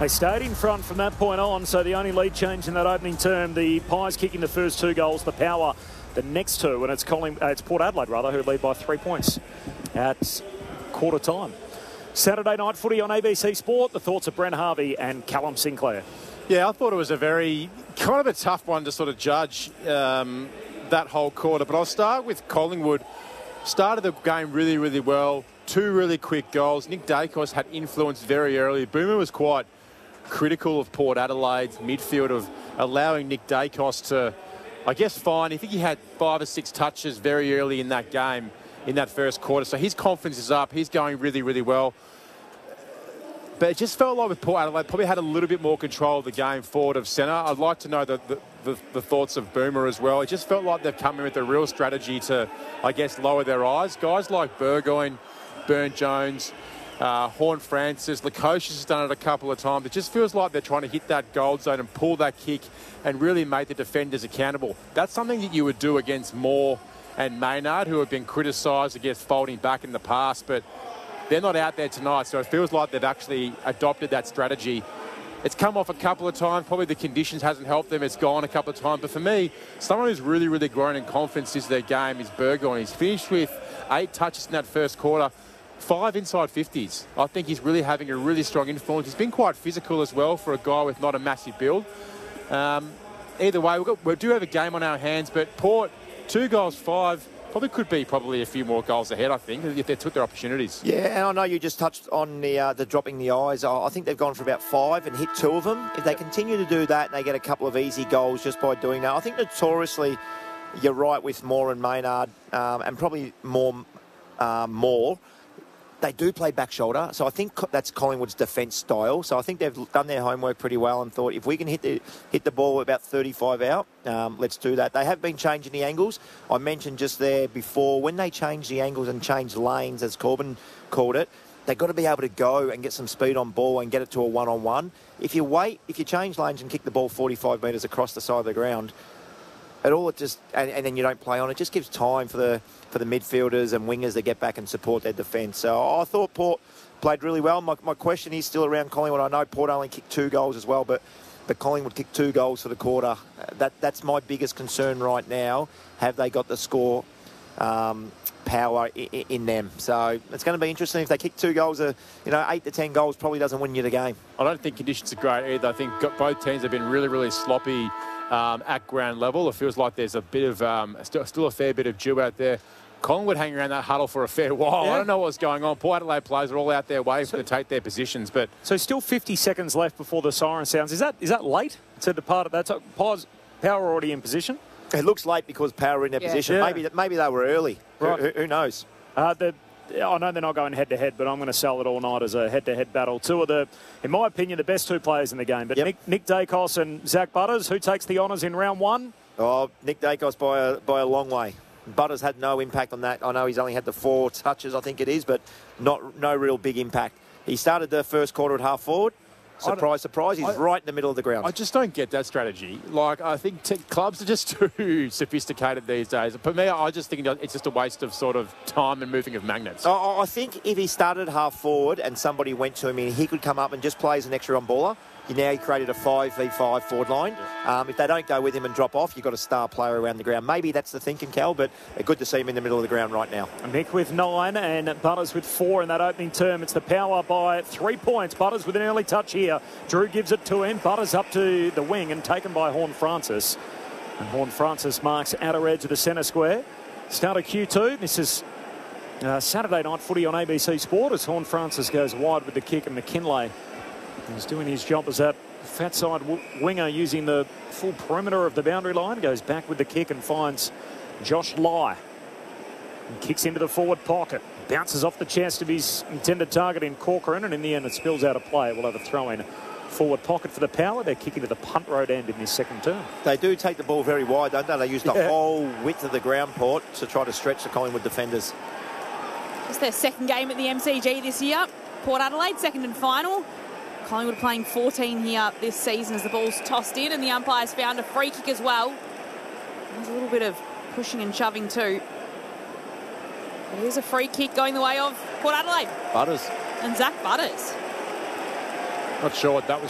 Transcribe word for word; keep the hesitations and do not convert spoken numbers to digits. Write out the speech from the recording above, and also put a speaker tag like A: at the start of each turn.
A: They stayed in front from that point on, so the only lead change in that opening term, the Pies kicking the first two goals, the Power the next two, and it's Colling, uh, it's Port Adelaide rather, who lead by three points at quarter time. Saturday night footy on A B C Sport. The thoughts of Brent Harvey and Callum Sinclair.
B: Yeah, I thought it was a very kind of a tough one to sort of judge um, that whole quarter, but I'll start with Collingwood. Started the game really, really well. Two really quick goals. Nick Dacos had influence very early. Boomer was quite critical of Port Adelaide's midfield of allowing Nick Dacos to, I guess, fine. I think he had five or six touches very early in that game, in that first quarter. So his confidence is up. He's going really, really well. But it just felt like with Port Adelaide, probably had a little bit more control of the game forward of centre. I'd like to know the, the, the, the thoughts of Boomer as well. It just felt like they've come in with a real strategy to, I guess, lower their eyes. Guys like Burgoyne, Burne-Jones, uh, Horne-Francis, Lukosius has done it a couple of times. It just feels like they're trying to hit that gold zone and pull that kick and really make the defenders accountable. That's something that you would do against Moore and Maynard, who have been criticised against folding back in the past, but they're not out there tonight, so it feels like they've actually adopted that strategy. It's come off a couple of times. Probably the conditions hasn't helped them. It's gone a couple of times. But for me, someone who's really, really grown in confidence is their game is Burgoyne. He's finished with eight touches in that first quarter, five inside fifties. I think he's really having a really strong influence. He's been quite physical as well for a guy with not a massive build. Um, either way, we've got, we do have a game on our hands, but Port, two goals, five, probably could be probably a few more goals ahead, I think, if they took their opportunities.
C: Yeah, and I know you just touched on the uh, the dropping the eyes. I think they've gone for about five and hit two of them. If they continue to do that and they get a couple of easy goals just by doing that, I think notoriously you're right with Moore and Maynard, um, and probably more um, more. They do play back shoulder, so I think that's Collingwood's defence style. So I think they've done their homework pretty well and thought if we can hit the hit the ball about thirty-five out, um, let's do that. They have been changing the angles. I mentioned just there before, when they change the angles and change lanes, as Corbin called it, they've got to be able to go and get some speed on ball and get it to a one-on-one. If you wait, if you change lanes and kick the ball forty-five metres across the side of the ground, at all it just and, and then you don't play on it, just gives time for the for the midfielders and wingers to get back and support their defence. So I thought Port played really well. My, my question is still around Collingwood. I know Port only kicked two goals as well, but but Collingwood kicked two goals for the quarter. That that's my biggest concern right now. Have they got the score um, power in, in them? So it's going to be interesting if they kick two goals. Uh, you know, eight to ten goals probably doesn't win you the game.
B: I don't think conditions are great either. I think both teams have been really, really sloppy um, at ground level. It feels like there's a bit of um, still, still a fair bit of dew out there. Collingwood hanging around that huddle for a fair while. Yeah. I don't know what's going on. Port Adelaide players are all out there waiting so, to take their positions. But
A: so still fifty seconds left before the siren sounds. Is that is that late to depart? That's Power already in position.
C: It looks late because Power in their yeah. position. Yeah. Maybe maybe they were early. Right. Who, who knows?
A: Uh, the, I know they're not going head to head, but I'm going to sell it all night as a head to head battle. Two of the, in my opinion, the best two players in the game. But yep. Nick, Nick Dacos and Zach Butters, who takes the honours in round one?
C: Oh, Nick Dacos by a by a long way. Butters had no impact on that. I know he's only had the four touches, I think it is, but not no real big impact. He started the first quarter at half forward. Surprise, surprise, he's I, right in the middle of the ground.
B: I just don't get that strategy. Like, I think t- clubs are just too sophisticated these days. For me, I just think it's just a waste of sort of time and moving of magnets.
C: I, I think if he started half forward and somebody went to him and he could come up and just play as an extra on-baller, now he created a five v five forward line. Um, if they don't go with him and drop off, you've got a star player around the ground. Maybe that's the thinking, Cal, but good to see him in the middle of the ground right now.
A: Nick with nine and Butters with four in that opening term. It's the Power by three points. Butters with an early touch here. Drew gives it to him. Butters up to the wing and taken by Horne-Francis. And Horne-Francis marks outer edge of the centre square. Start of Q two. This is uh, Saturday night footy on A B C Sport as Horne-Francis goes wide with the kick and McKinlay He's doing his job as that fat side w winger using the full perimeter of the boundary line. Goes back with the kick and finds Josh Lai. And kicks into the forward pocket. Bounces off the chest of his intended target in Corcoran, and in the end it spills out of play. We'll have a throw in forward pocket for the Power. They're kicking to the punt road end in this second term.
C: They do take the ball very wide, don't they? They use the
A: Yeah.
C: whole width of the ground, Port, to try to stretch the Collingwood defenders.
D: It's their second game at the M C G this year. Port Adelaide, second and final. Collingwood playing fourteen here this season as the ball's tossed in, and the umpires found a free kick as well. There's a little bit of pushing and shoving too. But here's a free kick going the way of Port Adelaide.
B: Butters.
D: And Zach Butters.
B: Not sure what that was